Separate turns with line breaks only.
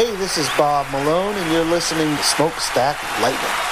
Hey, this is Bob Malone, and you're listening to Smokestack Lightning.